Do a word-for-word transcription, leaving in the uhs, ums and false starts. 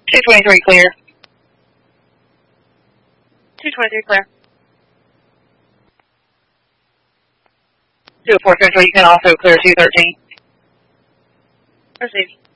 two twenty-three clear. two twenty-three clear. two oh four Central, you can also clear two thirteen. Received.